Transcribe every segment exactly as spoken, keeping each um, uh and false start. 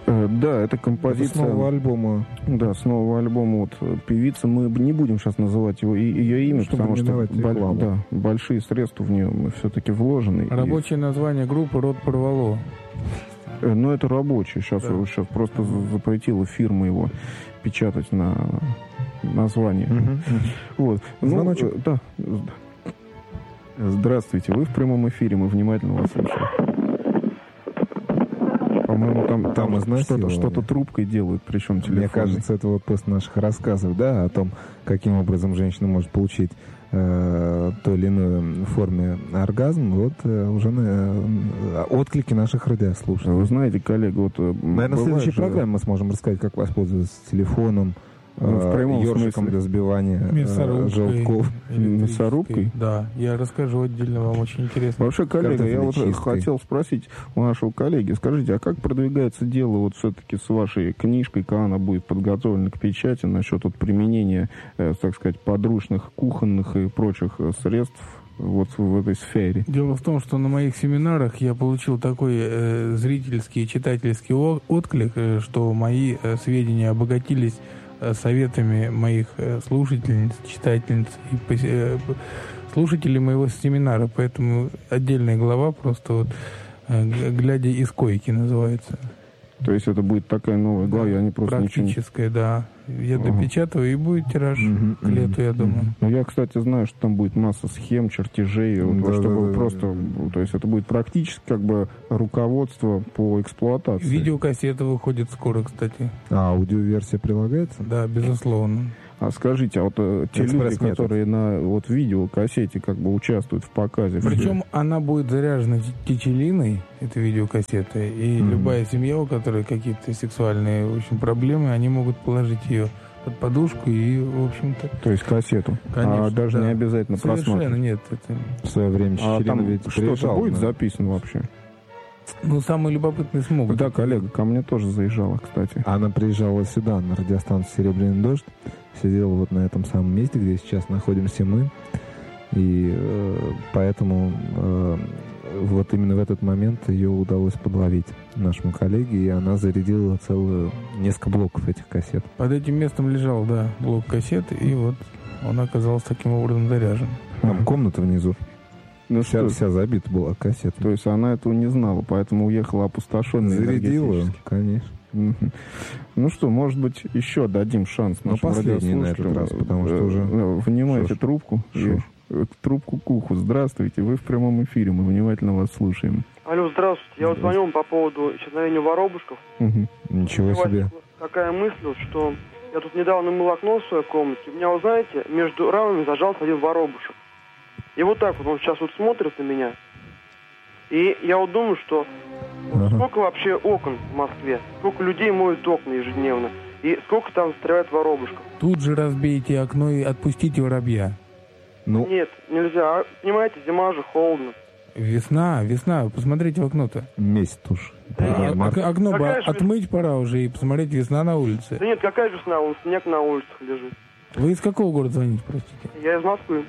Э, да, это композиция... Это с нового альбома. Да, с нового альбома вот, певицы. Мы не будем сейчас называть его, ее имя, чтобы потому что боль, да, большие средства в нее все-таки вложены. Рабочее и... название группы «Род порвало». Э, ну, это рабочий. Сейчас, да. сейчас просто запретила фирма его печатать на название. Угу. Вот. Звоночек. Ну, да. Здравствуйте, вы в прямом эфире, мы внимательно вас слушаем. По-моему, там, там, там что-то, что-то трубкой делают, причем телефон. Мне кажется, это вот после наших рассказов, да, о том, каким образом женщина может получить э, той или иной форме оргазм, вот э, уже на, э, отклики наших радиослушателей. Вы знаете, коллега, вот... Наверное, в следующей же... программе мы сможем рассказать, как воспользоваться телефоном, ну, в прямом ёршиком для сбивания э, желтков. Мясорубкой? Да, я расскажу отдельно, вам очень интересно. Вообще, коллега, я вот хотел спросить у нашего коллеги, скажите, а как продвигается дело вот все-таки с вашей книжкой, когда она будет подготовлена к печати, насчет вот применения, э, так сказать, подручных кухонных и прочих средств вот в этой сфере? Дело в том, что на моих семинарах я получил такой э, зрительский, читательский отклик, э, что мои э, сведения обогатились советами моих слушательниц, читательниц и слушателей моего семинара. Поэтому отдельная глава просто вот «Глядя из койки» называется. То есть это будет такая новая глава, я не просто практическая, ничего... да. Я ага. допечатаю, и будет тираж угу, к лету, я думаю. Ну, я, кстати, знаю, что там будет масса схем, чертежей, да, вот, да, чтобы да, просто... да. То есть это будет практически как бы руководство по эксплуатации. Видеокассета выходит скоро, кстати. А аудиоверсия прилагается? Да, безусловно. А скажите, а вот э, те люди, которые на вот видеокассете как бы участвуют в показе... Причем где? Она будет заряжена тетелиной, эта видеокассета, и mm-hmm. любая семья, у которой какие-то сексуальные, в общем, проблемы, они могут положить ее под подушку и, в общем-то... То есть кассету? Конечно, а даже да. не обязательно просмотреть? Совершенно нет. Это... В свое время а там ведь что-то будет записано вообще? Ну, самые любопытные смогут. Да, коллега, ко мне тоже заезжала, кстати. Она приезжала сюда, на радиостанцию «Серебряный дождь», сидела вот на этом самом месте, где сейчас находимся мы, и э, поэтому э, вот именно в этот момент ее удалось подловить нашему коллеге, и она зарядила целую, несколько блоков этих кассет. Под этим местом лежал, да, блок кассет, и вот он оказался таким образом заряжен. Там комната внизу. Ну, вся, вся забита была кассета. То есть она этого не знала, поэтому уехала опустошенная. Зарядила, конечно. Угу. Ну что, может быть, еще дадим шанс нашим радиослушателям на этот раз, потому что уже... Внимайте Шуш. трубку. И, трубку к уху. Здравствуйте, вы в прямом эфире, мы внимательно вас слушаем. Алло, здравствуйте. Я вот звоню вам по поводу исчезновения воробушков. Угу. Ничего себе. Такая мысль, что я тут недавно мыл окно в своей комнате. У меня, вы знаете, между рамами зажался один воробушек. И вот так вот он сейчас вот смотрит на меня. И я вот думаю, что ага. сколько вообще окон в Москве, сколько людей моют окна ежедневно, и сколько там застревает воробушков. Тут же разбейте окно и отпустите воробья. Ну... Нет, нельзя. Понимаете, зима же, холодно. Весна, весна, посмотрите в окно-то. Месяц уж. Да, а, окно бы отмыть пора уже и посмотреть, весна на улице. Да нет, какая весна, вон снег на улицах лежит. Вы из какого города звоните, простите? Я из Москвы.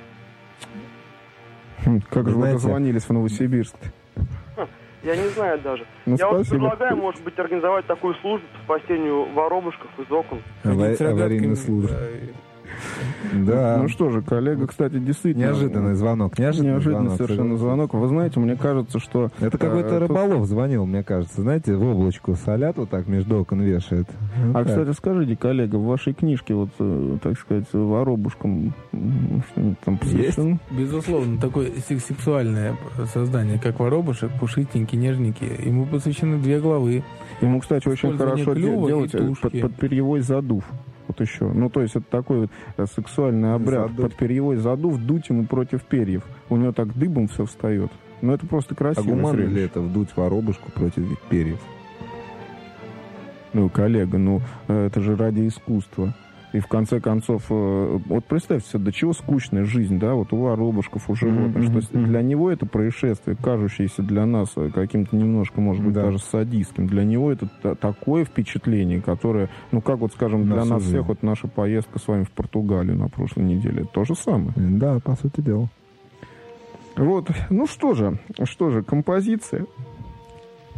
Как же вы дозвонились в Новосибирск? Я не знаю даже. Ну, я спасибо. вот предлагаю, может быть, организовать такую службу по спасению воробушков из окон. Аварийная служба. Да. Ну что же, коллега, кстати, действительно... Неожиданный звонок. Неожиданный, Неожиданный звонок, совершенно звонок. Вы знаете, мне кажется, что... Это какой-то рыболов звонил, мне кажется. Знаете, в облачку солят вот так между окон вешает. Вот а, так. Кстати, скажите, коллега, в вашей книжке, вот, так сказать, воробушкам что-нибудь там посвящено? Безусловно, такое сексуальное создание, как воробушек, пушистенький, нежненький. Ему посвящены две главы. Ему, кстати, очень хорошо делать под, под перьевой задув. Вот еще. Ну, то есть это такой вот сексуальный обряд. Задув. Под перьевой задув дуть ему против перьев. У него так дыбом все встает. Но это просто красиво. А гуманно ли это вдуть воробушку против перьев? Ну, коллега, ну, это же ради искусства. И в конце концов, вот представьте себе, до чего скучная жизнь, да, вот у воробушков, у животных, mm-hmm. что для него это происшествие, кажущееся для нас каким-то немножко, может быть, да. даже садистским, для него это такое впечатление, которое, ну, как вот, скажем, для нас, нас всех, вот наша поездка с вами в Португалию на прошлой неделе, это то же самое. Да, по сути дела. Вот, ну что же, что же, композиция